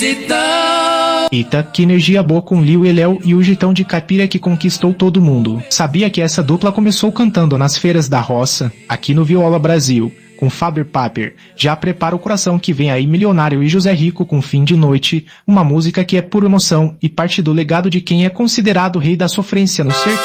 Eita, que energia boa com Liu e Léo e o Gitão de Caipira que conquistou todo mundo. Sabia que essa dupla começou cantando nas feiras da roça, aqui no Viola Brasil, com Faber Paper. Já prepara o coração que vem aí Milionário e José Rico com Fim de Noite, uma música que é pura emoção e parte do legado de quem é considerado o rei da sofrência no sertão.